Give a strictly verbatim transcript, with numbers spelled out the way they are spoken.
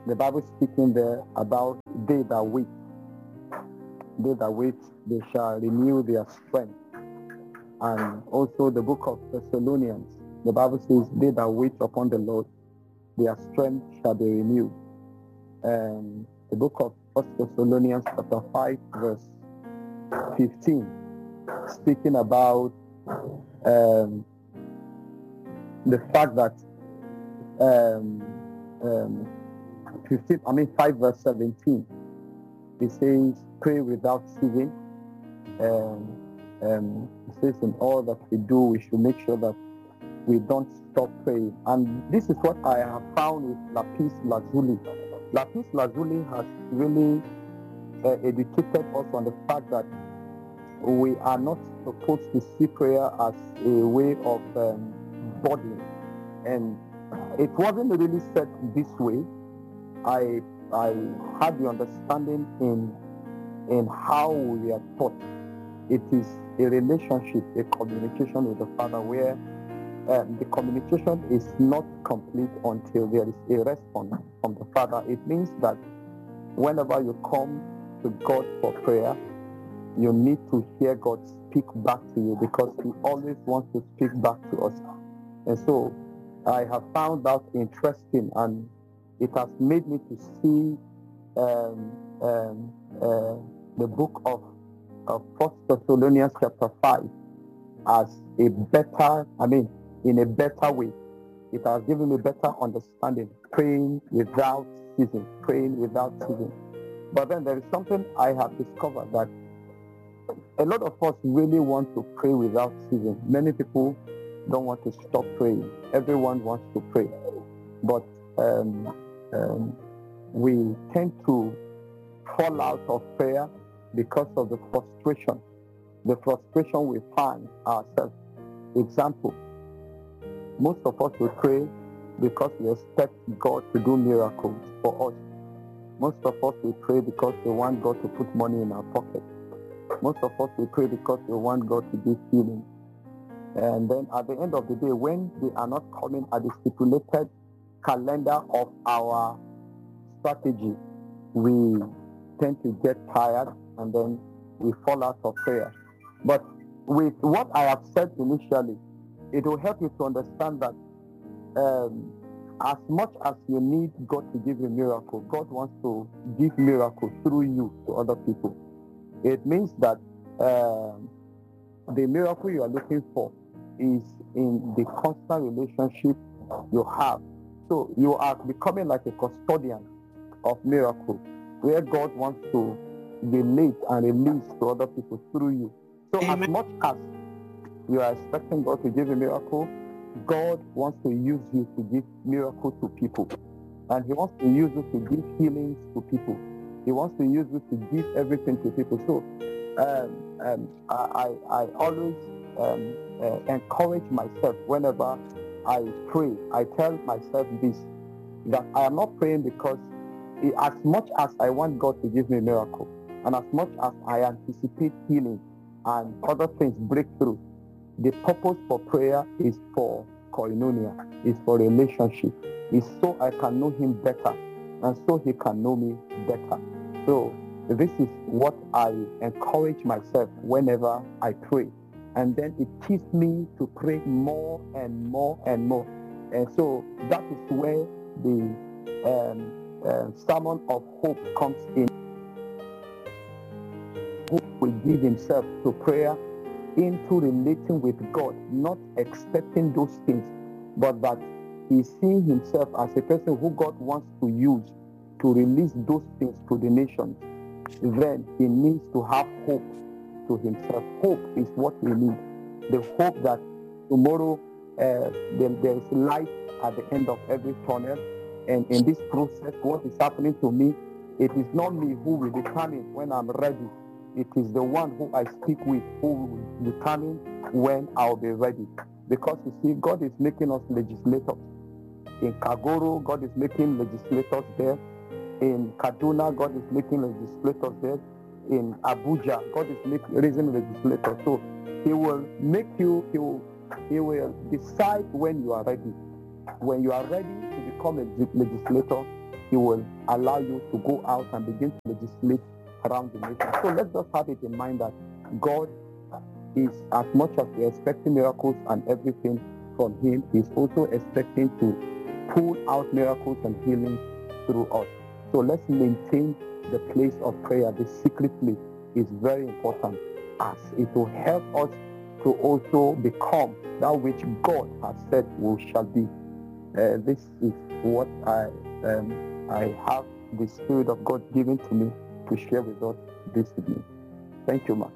the Bible is speaking there about they that wait. They that wait, they shall renew their strength. And also the book of Thessalonians, the Bible says, they that wait upon the Lord, their strength shall be renewed. And the book of First Thessalonians chapter five, verse fifteen, speaking about um, the fact that um, um, fifteen, I mean five verse seventeen, it says, pray without ceasing. Um, um, it says, in all that we do, we should make sure that we don't stop praying. And this is what I have found with Lapis Lazuli. Lapis Lazuli has really uh, educated us on the fact that we are not supposed to see prayer as a way of um, burdening. And it wasn't really said this way. I I had the understanding in in how we are taught. It is a relationship, a communication with the Father, where um, the communication is not complete until there is a response from the Father. It means that whenever you come to God for prayer, you need to hear God speak back to you, because He always wants to speak back to us. And so I have found that interesting, and it has made me to see um, um, uh, the book of, of First Thessalonians chapter five as a better, I mean, in a better way. It has given me better understanding, praying without ceasing, praying without ceasing. But then there is something I have discovered, that a lot of us really want to pray without ceasing. Many people don't want to stop praying. Everyone wants to pray. But um, um, we tend to fall out of prayer because of the frustration, the frustration we find ourselves. Example, most of us will pray because we expect God to do miracles for us. Most of us will pray because we want God to put money in our pocket. Most of us will pray because we want God to give healing. And then at the end of the day, when they are not coming at the stipulated calendar of our strategy, we tend to get tired, and then we fall out of prayer. But with what I have said initially, it will help you to understand that um, as much as you need God to give you a miracle, God wants to give miracles through you to other people. It means that um, the miracle you are looking for is in the constant relationship you have. So you are becoming like a custodian of miracles, where God wants to relate and release to other people through you. So Amen. As much as you are expecting God to give a miracle, God wants to use you to give miracles to people. And He wants to use you to give healings to people. He wants to use you to give everything to people. So um, um, I, I, I always um, uh, encourage myself whenever I pray. I tell myself this, that I am not praying because it, as much as I want God to give me a miracle, and as much as I anticipate healing and other things breakthrough, the purpose for prayer is for koinonia, is for relationship, is so I can know Him better, and so He can know me better. So this is what I encourage myself whenever I pray. And then it teaches me to pray more and more and more. And so that is where the um, uh, sermon of hope comes in. Hope will give himself to prayer, into relating with God, not expecting those things, but that he's seeing himself as a person who God wants to use to release those things to the nations. Then he needs to have hope to himself. Hope is what we need. The hope that tomorrow uh, there, there is light at the end of every tunnel. And in this process, what is happening to me, it is not me who will determine when I'm ready. It is the one who I speak with who will determine when I'll be ready. Because you see, God is making us legislators. In Kagoro, God is making legislators there. In Kaduna, God is making legislators there. In Abuja, God is making raising legislators. So He will make you, He will, He will decide when you are ready. When you are ready to become a legislator, he will allow you to go out and begin to legislate around the nation. So let's just have it in mind that God is, as much as we're expecting miracles and everything from him, he's also expecting to pull out miracles and healing through us. So let's maintain the place of prayer. The secret place is very important, as it will help us to also become that which God has said we shall be. Uh, this is what I um, I have the Spirit of God given to me to share with us this evening. Thank you, ma.